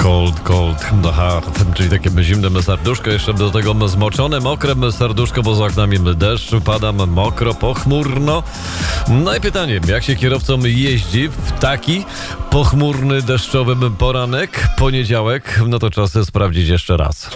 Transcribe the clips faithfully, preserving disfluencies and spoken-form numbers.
Cold, cold, the heart, czyli takie zimne serduszko, jeszcze do tego zmoczone, mokre serduszko, bo za oknami deszcz, pada mokro, pochmurno. No i pytanie, jak się kierowcom jeździ w taki pochmurny, deszczowy poranek, poniedziałek? No to czas sprawdzić jeszcze raz.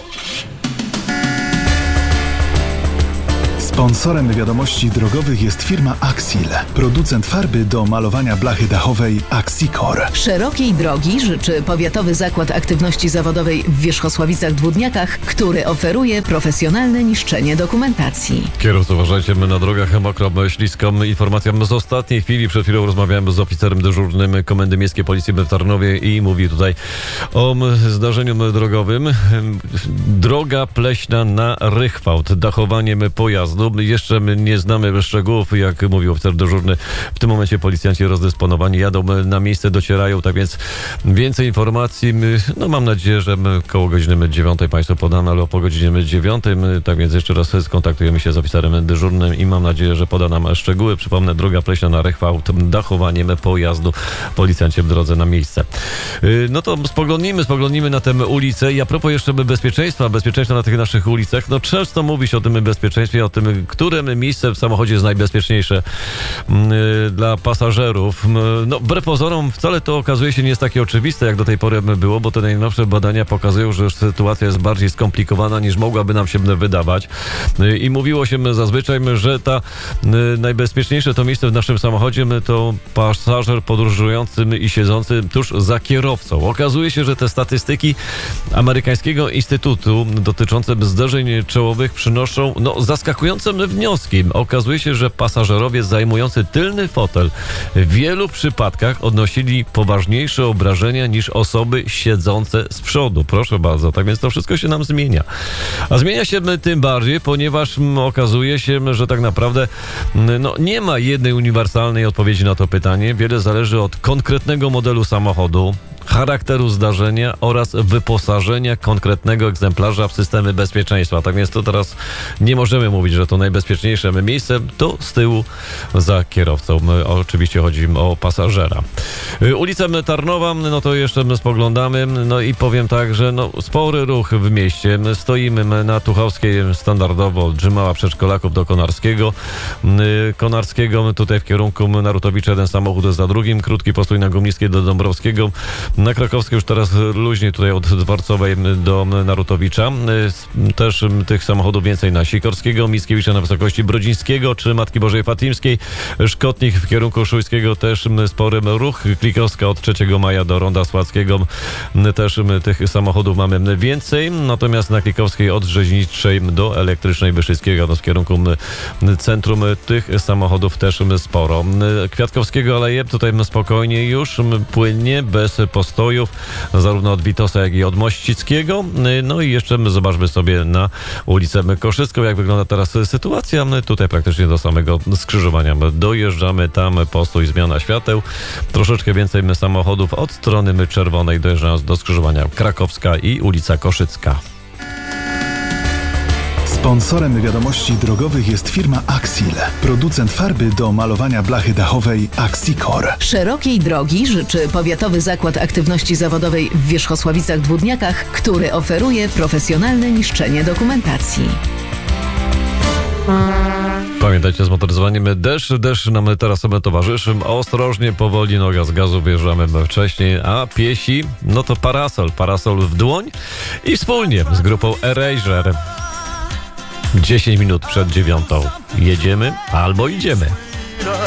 Sponsorem wiadomości drogowych jest firma Axil, producent farby do malowania blachy dachowej Axicor. Szerokiej drogi życzy Powiatowy Zakład Aktywności Zawodowej w Wierzchosławicach-Dwódniakach, który oferuje profesjonalne niszczenie dokumentacji. Kierowcy, uważajcie, my na drogach mokro, ślisko. Informacja z ostatniej chwili. Przed chwilą rozmawiałem z oficerem dyżurnym Komendy Miejskiej Policji w Tarnowie i mówi tutaj o zdarzeniu drogowym. Droga Pleśna na Rychwałt, dachowanie pojazdu. Jeszcze nie znamy szczegółów, jak mówił oficer dyżurny. W tym momencie policjanci rozdysponowani jadą na miejsce, docierają, tak więc więcej informacji. No mam nadzieję, że koło godziny dziewiątej Państwu podamy, ale po godzinie dziewiątej. Tak więc jeszcze raz skontaktujemy się z oficerem dyżurnym i mam nadzieję, że poda nam szczegóły. Przypomnę, droga Pleśna na Rychwałt, dachowaniem pojazdu, policjanci w drodze na miejsce. No to spoglądnijmy, spoglądnijmy na tę ulicę. I a propos jeszcze bezpieczeństwa, bezpieczeństwa na tych naszych ulicach, no często mówi się o tym bezpieczeństwie, o tym, które miejsce w samochodzie jest najbezpieczniejsze yy, dla pasażerów. No, wbrew pozorom wcale to okazuje się nie jest takie oczywiste, jak do tej pory było, bo te najnowsze badania pokazują, że sytuacja jest bardziej skomplikowana, niż mogłaby nam się wydawać. Yy, I mówiło się zazwyczaj, że ta yy, najbezpieczniejsze to miejsce w naszym samochodzie to pasażer podróżujący i siedzący tuż za kierowcą. Okazuje się, że te statystyki amerykańskiego instytutu dotyczące zdarzeń czołowych przynoszą no, zaskakujące wnioski. Okazuje się, że pasażerowie zajmujący tylny fotel w wielu przypadkach odnosili poważniejsze obrażenia niż osoby siedzące z przodu. Proszę bardzo, tak więc to wszystko się nam zmienia. A zmienia się tym bardziej, ponieważ okazuje się, że tak naprawdę no, nie ma jednej uniwersalnej odpowiedzi na to pytanie. Wiele zależy od konkretnego modelu samochodu, charakteru zdarzenia oraz wyposażenia konkretnego egzemplarza w systemy bezpieczeństwa. Tak więc to teraz nie możemy mówić, że to najbezpieczniejsze miejsce to z tyłu za kierowcą. Oczywiście chodzi o pasażera. Ulica Tarnowa, no to jeszcze spoglądamy, no i powiem tak, że no, spory ruch w mieście. Stoimy na Tuchowskiej standardowo, drzymała przedszkolaków do Konarskiego. Konarskiego tutaj w kierunku Narutowicza jeden samochód za drugim, krótki postój na Gumnickiej do Dąbrowskiego. Na Krakowskiej już teraz luźniej tutaj od Dworcowej do Narutowicza. Też tych samochodów więcej na Sikorskiego, Mickiewicza na wysokości Brodzińskiego czy Matki Bożej Fatimskiej. Szkotnik w kierunku Szujskiego też spory ruch. Klikowska od trzeciego maja do Ronda Sładzkiego też tych samochodów mamy więcej. Natomiast na Klikowskiej od Rzeźniczej do Elektrycznej Wyszyńskiego no w kierunku centrum tych samochodów też sporo. Kwiatkowskiego Aleje tutaj spokojnie już płynnie, bez postojów, zarówno od Witosa, jak i od Mościckiego. No i jeszcze zobaczmy sobie na ulicę Koszycką, jak wygląda teraz sytuacja. Tutaj praktycznie do samego skrzyżowania dojeżdżamy, tam postój, zmiana świateł. Troszeczkę więcej samochodów od strony czerwonej, dojeżdżając do skrzyżowania Krakowska i ulica Koszycka. Sponsorem wiadomości drogowych jest firma Axil, producent farby do malowania blachy dachowej Axicor. Szerokiej drogi życzy Powiatowy Zakład Aktywności Zawodowej w Wierzchosławicach-Dwódniakach, który oferuje profesjonalne niszczenie dokumentacji. Pamiętajcie, z motoryzowaniem deszcz, deszcz nam teraz sobie towarzyszy. Ostrożnie, powoli, noga z gazu, wjeżdżamy wcześniej, a piesi, no to parasol, parasol w dłoń i wspólnie z grupą Erasure. dziesięć minut przed dziewiątą. Jedziemy albo idziemy.